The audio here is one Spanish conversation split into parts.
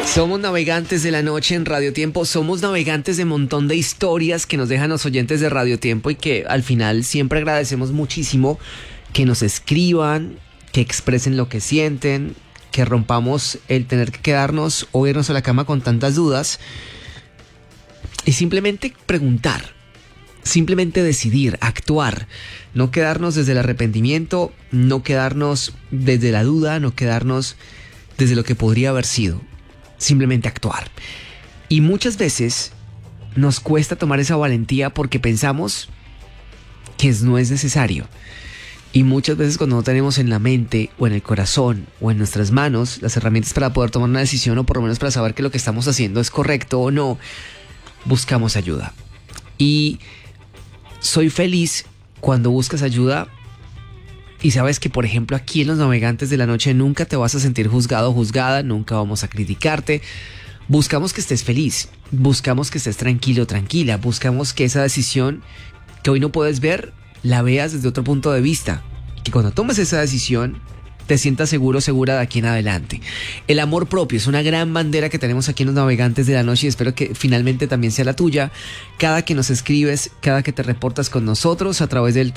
Somos navegantes de la noche en Radio Tiempo, somos navegantes de un montón de historias que nos dejan los oyentes de Radio Tiempo y que al final siempre agradecemos muchísimo que nos escriban, que expresen lo que sienten, que rompamos el tener que quedarnos o irnos a la cama con tantas dudas y simplemente preguntar, simplemente decidir, actuar, no quedarnos desde el arrepentimiento, no quedarnos desde la duda, no quedarnos desde lo que podría haber sido. Simplemente actuar. Y muchas veces nos cuesta tomar esa valentía porque pensamos que no es necesario. Y muchas veces cuando no tenemos en la mente o en el corazón o en nuestras manos las herramientas para poder tomar una decisión o por lo menos para saber que lo que estamos haciendo es correcto o no, buscamos ayuda. Y soy feliz cuando buscas ayuda y sabes que, por ejemplo, aquí en Los Navegantes de la Noche nunca te vas a sentir juzgado o juzgada, nunca vamos a criticarte. Buscamos que estés feliz, buscamos que estés tranquilo, tranquila, buscamos que esa decisión que hoy no puedes ver, la veas desde otro punto de vista. Que cuando tomes esa decisión, te sientas seguro, segura de aquí en adelante. El amor propio es una gran bandera que tenemos aquí en Los Navegantes de la Noche y espero que finalmente también sea la tuya. Cada que nos escribes, cada que te reportas con nosotros a través del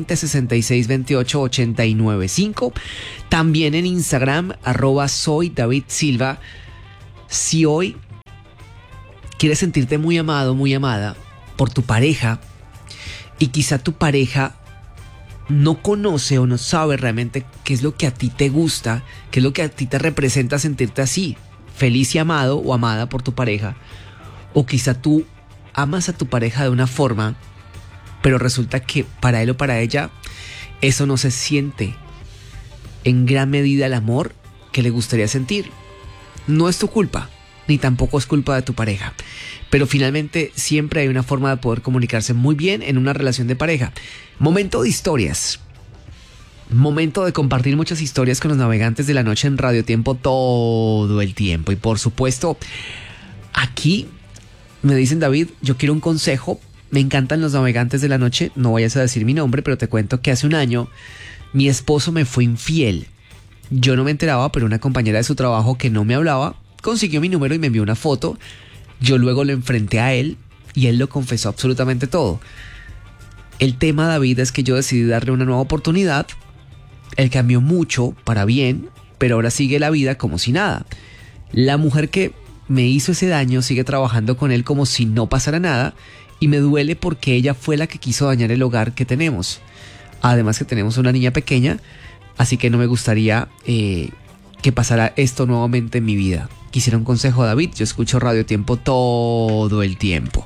320-6628-895. También en Instagram, @soydavidsilva. Si hoy quieres sentirte muy amado, muy amada por tu pareja y quizá tu pareja no conoce o no sabe realmente qué es lo que a ti te gusta, qué es lo que a ti te representa sentirte así, feliz y amado o amada por tu pareja. O quizá tú amas a tu pareja de una forma, pero resulta que para él o para ella eso no se siente en gran medida el amor que le gustaría sentir. No es tu culpa, ni tampoco es culpa de tu pareja. Pero finalmente siempre hay una forma de poder comunicarse muy bien en una relación de pareja. Momento de historias. Momento de compartir muchas historias con Los Navegantes de la Noche en Radio Tiempo todo el tiempo. Y por supuesto, aquí me dicen, David, yo quiero un consejo. Me encantan Los Navegantes de la Noche. No vayas a decir mi nombre, pero te cuento que hace un año mi esposo me fue infiel. Yo no me enteraba, pero una compañera de su trabajo que no me hablaba consiguió mi número y me envió una foto. Yo luego lo enfrenté a él y él lo confesó absolutamente todo. El tema, David, es que yo decidí darle una nueva oportunidad. Él cambió mucho para bien, pero ahora sigue la vida como si nada. La mujer que me hizo ese daño sigue trabajando con él como si no pasara nada y me duele porque ella fue la que quiso dañar el hogar que tenemos. Además que tenemos una niña pequeña, así que no me gustaría que pasara esto nuevamente en mi vida. Quisiera un consejo, David. Yo escucho Radio Tiempo todo el tiempo.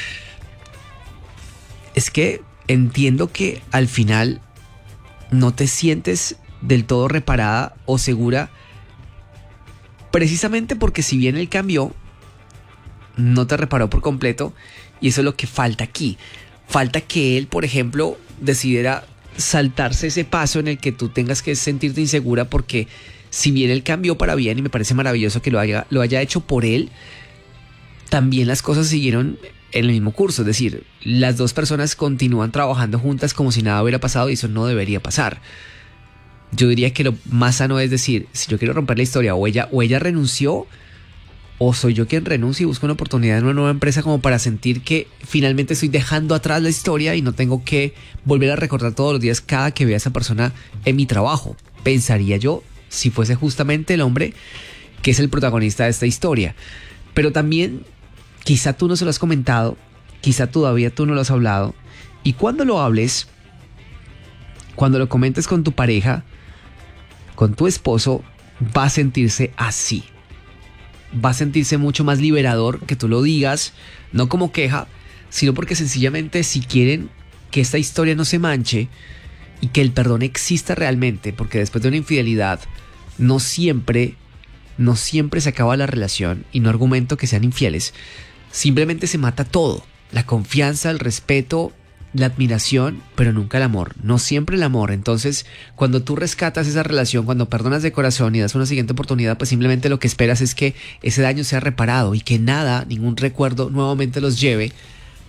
Es que entiendo que al final no te sientes del todo reparada o segura, precisamente porque si bien él cambió, no te reparó por completo y eso es lo que falta aquí. Falta que él, por ejemplo, decidiera saltarse ese paso en el que tú tengas que sentirte insegura porque si bien él cambió para bien y me parece maravilloso que lo haya hecho por él, también las cosas siguieron en el mismo curso. Es decir, las dos personas continúan trabajando juntas como si nada hubiera pasado y eso no debería pasar. Yo diría que lo más sano es decir, si yo quiero romper la historia o ella renunció o soy yo quien renuncia y busco una oportunidad en una nueva empresa como para sentir que finalmente estoy dejando atrás la historia y no tengo que volver a recordar todos los días cada que vea a esa persona en mi trabajo. Pensaría yo, si fuese justamente el hombre que es el protagonista de esta historia. Pero también, quizá tú no se lo has comentado, quizá todavía tú no lo has hablado, y cuando lo hables, cuando lo comentes con tu pareja, con tu esposo, va a sentirse así. Va a sentirse mucho más liberador que tú lo digas, no como queja, sino porque sencillamente si quieren que esta historia no se manche y que el perdón exista realmente, porque después de una infidelidad no siempre se acaba la relación, y no argumento que sean infieles, simplemente se mata todo, la confianza, el respeto, la admiración, pero nunca el amor, no siempre el amor. Entonces, cuando tú rescatas esa relación, cuando perdonas de corazón y das una siguiente oportunidad, pues simplemente lo que esperas es que ese daño sea reparado y que nada, ningún recuerdo nuevamente los lleve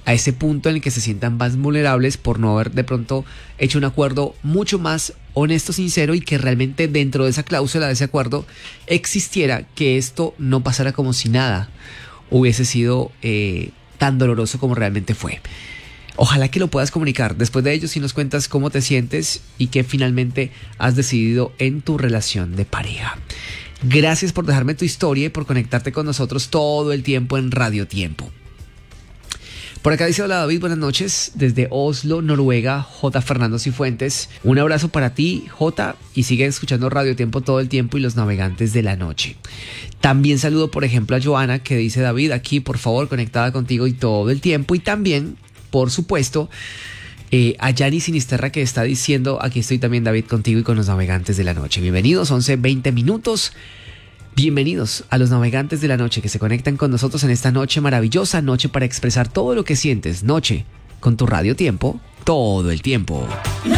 a ese punto en el que se sientan más vulnerables por no haber de pronto hecho un acuerdo mucho más honesto, sincero, y que realmente dentro de esa cláusula, de ese acuerdo, existiera que esto no pasara como si nada hubiese sido tan doloroso como realmente fue. Ojalá que lo puedas comunicar. Después de ello, si nos cuentas cómo te sientes y qué finalmente has decidido en tu relación de pareja. Gracias por dejarme tu historia y por conectarte con nosotros todo el tiempo en Radio Tiempo. Por acá dice: hola David, buenas noches. Desde Oslo, Noruega, J. Fernando Cifuentes. Un abrazo para ti, J. Y sigue escuchando Radio Tiempo todo el tiempo y los navegantes de la noche. También saludo, por ejemplo, a Joana, que dice: David, aquí por favor, conectada contigo y todo el tiempo. Y también, por supuesto, a Yanni Sinisterra, que está diciendo: aquí estoy también, David, contigo y con los navegantes de la noche. Bienvenidos, 11:20 minutos. Bienvenidos a los navegantes de la noche que se conectan con nosotros en esta noche maravillosa, noche para expresar todo lo que sientes, noche con tu Radio Tiempo todo el tiempo.